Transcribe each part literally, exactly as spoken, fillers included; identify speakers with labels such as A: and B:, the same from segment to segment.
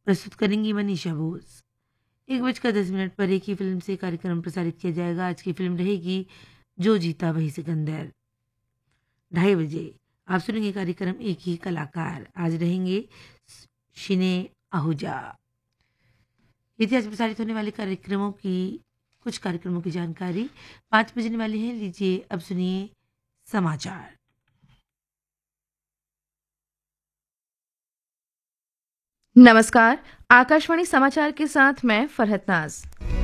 A: प्रस्तुत करेंगी मनीषा बोस। एक बजकर दस मिनट पर एक ही फिल्म से कार्यक्रम प्रसारित किया जाएगा। आज की फिल्म रहेगी जो जीता वही सिकंदर। ढाई बजे आप सुनेंगे कार्यक्रम एक ही कलाकार। आज रहेंगे शिने आहूजा। इतिहास प्रसारित होने वाले कार्यक्रमों की कुछ कार्यक्रमों की जानकारी पाँच बजने वाली है। लीजिए अब सुनिए समाचार।
B: नमस्कार, आकाशवाणी समाचार के साथ मैं फरहत नाज।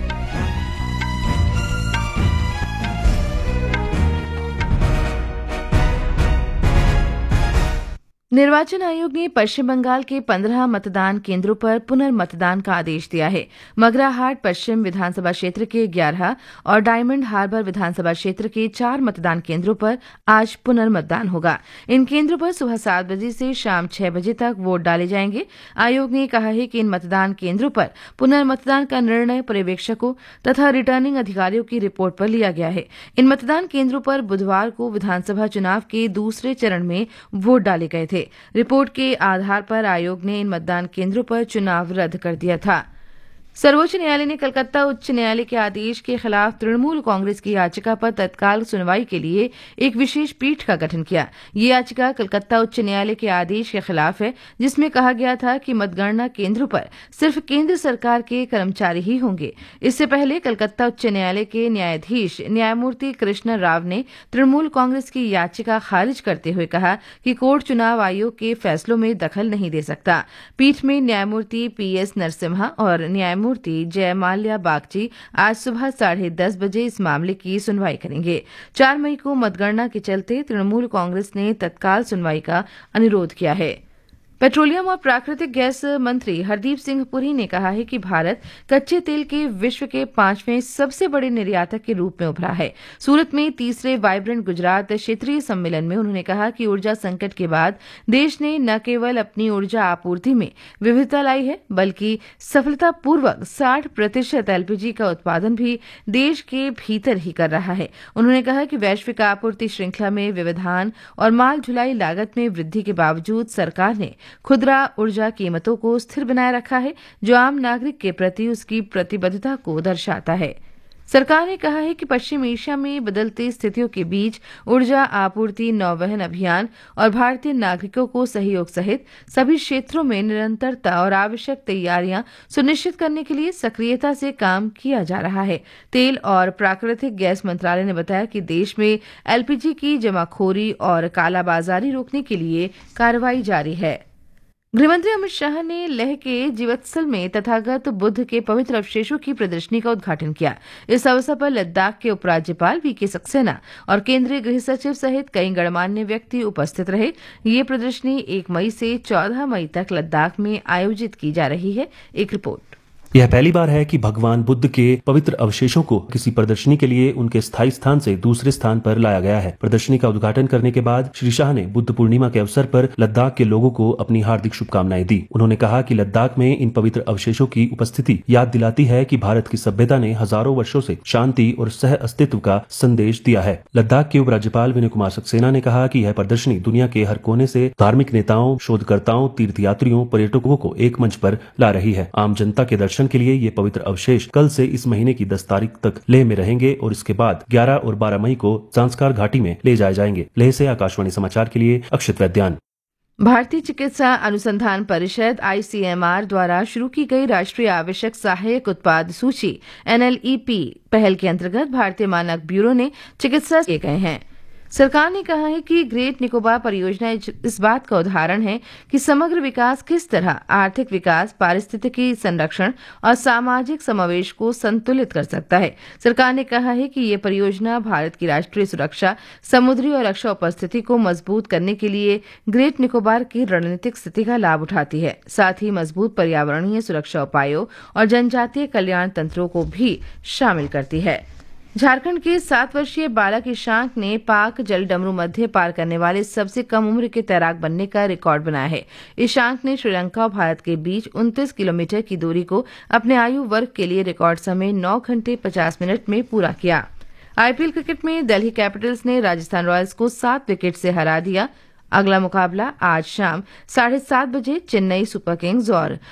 B: निर्वाचन आयोग ने पश्चिम बंगाल के पंद्रह मतदान केंद्रों पर पुनर्मतदान का आदेश दिया है। मगराहाट पश्चिम विधानसभा क्षेत्र के ग्यारह और डायमंड हार्बर विधानसभा क्षेत्र के चार मतदान केंद्रों पर आज पुनर्मतदान होगा। इन केंद्रों पर सुबह सात बजे से शाम छह बजे तक वोट डाले जाएंगे। आयोग ने कहा है कि इन मतदान केंद्रों पर पुनर्मतदान का निर्णय पर्यवेक्षकों तथा रिटर्निंग अधिकारियों की रिपोर्ट पर लिया गया है। इन मतदान केंद्रों पर बुधवार को विधानसभा चुनाव के दूसरे चरण में वोट डाले गए थे। रिपोर्ट के आधार पर आयोग ने इन मतदान केंद्रों पर चुनाव रद्द कर दिया था। सर्वोच्च न्यायालय ने कलकत्ता उच्च न्यायालय के आदेश के खिलाफ तृणमूल कांग्रेस की याचिका पर तत्काल सुनवाई के लिए एक विशेष पीठ का गठन किया। ये याचिका कलकत्ता उच्च न्यायालय के आदेश के खिलाफ है, जिसमें कहा गया था कि मतगणना केंद्रों पर सिर्फ केंद्र सरकार के कर्मचारी ही होंगे। इससे पहले कलकत्ता उच्च न्यायालय के न्यायाधीश न्यायमूर्ति कृष्ण राव ने तृणमूल कांग्रेस की याचिका खारिज करते हुए कहा कि कोर्ट चुनाव आयोग के फैसलों में दखल नहीं दे सकता। पीठ में न्यायमूर्ति पी एस नरसिम्हा और न्याय मूर्ति जयमाल्या बागची आज सुबह साढ़े दस बजे इस मामले की सुनवाई करेंगे। चार मई को मतगणना के चलते तृणमूल कांग्रेस ने तत्काल सुनवाई का अनुरोध किया है। पेट्रोलियम और प्राकृतिक गैस मंत्री हरदीप सिंह पुरी ने कहा है कि भारत कच्चे तेल के विश्व के पांचवें सबसे बड़े निर्यातक के रूप में उभरा है। सूरत में तीसरे वाइब्रेंट गुजरात क्षेत्रीय सम्मेलन में उन्होंने कहा कि ऊर्जा संकट के बाद देश ने न केवल अपनी ऊर्जा आपूर्ति में विविधता लाई है, बल्कि सफलतापूर्वक साठ प्रतिशत एलपीजी का उत्पादन भी देश के भीतर ही कर रहा है। उन्होंने कहा कि वैश्विक आपूर्ति श्रृंखला में व्यवधान और माल ढुलाई लागत में वृद्धि के बावजूद सरकार ने खुदरा ऊर्जा कीमतों को स्थिर बनाए रखा है, जो आम नागरिक के प्रति उसकी प्रतिबद्धता को दर्शाता है। सरकार ने कहा है कि पश्चिम एशिया में बदलती स्थितियों के बीच ऊर्जा आपूर्ति नौवहन अभियान और भारतीय नागरिकों को सहयोग सहित सभी क्षेत्रों में निरंतरता और आवश्यक तैयारियां सुनिश्चित करने के लिए सक्रियता से काम किया जा रहा है। तेल और प्राकृतिक गैस मंत्रालय ने बताया कि देश में एलपीजी की जमाखोरी और कालाबाजारी रोकने के लिए कार्रवाई जारी है। गृहमंत्री अमित शाह ने लेह के जीवत्सल में तथागत बुद्ध के पवित्र अवशेषों की प्रदर्शनी का उद्घाटन किया। इस अवसर पर लद्दाख के उपराज्यपाल वी के सक्सेना और केंद्रीय गृह सचिव सहित कई गणमान्य व्यक्ति उपस्थित रहे। ये प्रदर्शनी एक मई से चौदह मई तक लद्दाख में आयोजित की जा रही है। एक रिपोर्ट।
C: यह पहली बार है कि भगवान बुद्ध के पवित्र अवशेषों को किसी प्रदर्शनी के लिए उनके स्थायी स्थान से दूसरे स्थान पर लाया गया है। प्रदर्शनी का उद्घाटन करने के बाद श्री शाह ने बुद्ध पूर्णिमा के अवसर पर लद्दाख के लोगों को अपनी हार्दिक शुभकामनाएं दी। उन्होंने कहा कि लद्दाख में इन पवित्र अवशेषों की उपस्थिति याद दिलाती है कि भारत की सभ्यता ने हजारों वर्षों से शांति और सह अस्तित्व का संदेश दिया है। लद्दाख के उपराज्यपाल विनय कुमार सक्सेना ने कहा कि यह प्रदर्शनी दुनिया के हर कोने से धार्मिक नेताओं, शोधकर्ताओं, तीर्थयात्रियों, पर्यटकों को एक मंच पर ला रही है। आम जनता के दर्शन के लिए ये पवित्र अवशेष कल से इस महीने की दस तारीख तक लेह में रहेंगे और इसके बाद ग्यारह और बारह मई को जांस्कार घाटी में ले जाए जाएंगे। लेह से आकाशवाणी समाचार के लिए अक्षित वैद्यान।
B: भारतीय चिकित्सा अनुसंधान परिषद आई सी एम आर द्वारा शुरू की गई राष्ट्रीय आवश्यक सहायक उत्पाद सूची एन एल ई पी पहल के अंतर्गत भारतीय मानक ब्यूरो ने चिकित्सा किए गए हैं। सरकार ने कहा है कि ग्रेट निकोबार परियोजना इस बात का उदाहरण है कि समग्र विकास किस तरह आर्थिक विकास, पारिस्थितिकी संरक्षण और सामाजिक समावेश को संतुलित कर सकता है। सरकार ने कहा है कि ये परियोजना भारत की राष्ट्रीय सुरक्षा, समुद्री और रक्षा उपस्थिति को मजबूत करने के लिए ग्रेट निकोबार की रणनीतिक स्थिति का लाभ उठाती है, साथ ही मजबूत पर्यावरणीय सुरक्षा उपायों और जनजातीय कल्याण तंत्रों को भी शामिल करती है। झारखंड के सात वर्षीय बालक ईशांक ने पाक जलडमरू मध्य पार करने वाले सबसे कम उम्र के तैराक बनने का रिकॉर्ड बनाया है। ईशांक ने श्रीलंका और भारत के बीच उनतीस किलोमीटर की दूरी को अपने आयु वर्ग के लिए रिकॉर्ड समय नौ घंटे पचास मिनट में पूरा किया। आईपीएल क्रिकेट में दिल्ली कैपिटल्स ने राजस्थान रॉयल्स को सात विकेट से हरा दिया। अगला मुकाबला आज शाम साढ़े सात बजे चेन्नई सुपर किंग्स और